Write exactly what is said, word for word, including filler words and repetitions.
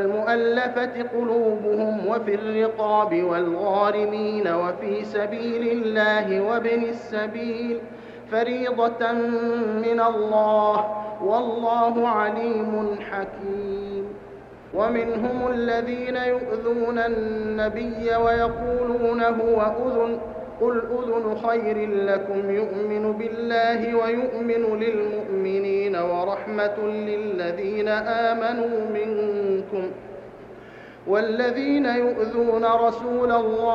المؤلفة قلوبهم وفي الرقاب والغارمين وفي سبيل الله وابن السبيل فريضة من الله والله عليم حكيم. ومنهم الذين يؤذون النبي ويقولون هو أذن قل أذن خير لكم يؤمن بالله ويؤمن للمؤمنين ورحمة للذين آمنوا منكم والذين يؤذون رسول الله